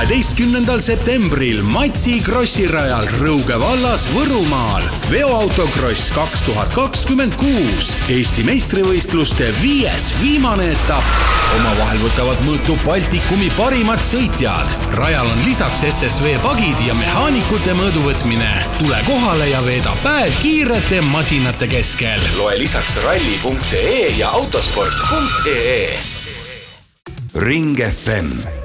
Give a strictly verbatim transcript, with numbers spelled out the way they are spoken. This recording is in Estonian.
kolmeteistkümnendal septembril Matsi krossirajal Rõuge vallas Võrumaal. Veoautokross kaks tuhat kakskümmend kuus. Eesti meistrivõistluste viies viimane etapp. Omavahel võtavad mõõtu Baltikumi parimad sõitjad. Rajal on lisaks S S V pagid ja mehaanikute mõõduvõtmine. Tule kohale ja veeda päev kiirete masinate keskel. Loe lisaks ralli punkt ee ja autosport punkt ee. Ring F M